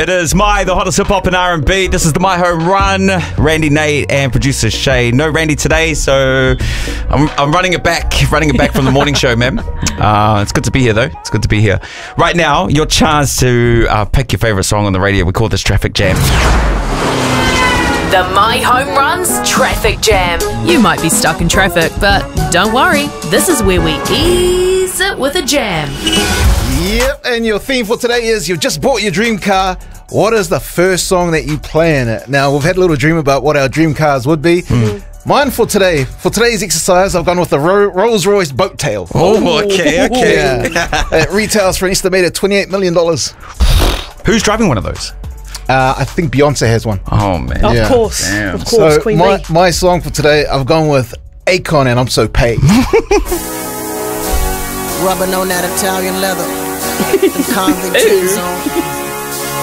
It is the hottest hip hop and R&B. This is the My Home Run. Randy, Nate, and producer Shay. No Randy today, so I'm running it back from the morning show, man. It's good to be here, though. It's good to be here. Right now, your chance to pick your favorite song on the radio. We call this Traffic Jam. The My Home Run's Traffic Jam. You might be stuck in traffic, but don't worry. This is where we ease it with a jam. Yep, and your theme for today is you've just bought your dream car. What is the first song that you play in it? Now, we've had a little dream about what our dream cars would be. Mine for today's exercise, I've gone with the Rolls Royce Boat Tail. Oh, okay. Yeah. It retails for an estimated $28 million. Who's driving one of those? I think Beyonce has one. Oh, man. Of course. Damn. Of course, So Queen Bee. my song for today, I've gone with Akon and I'm So Paid. Rubbing on that Italian leather. The convict jeans on.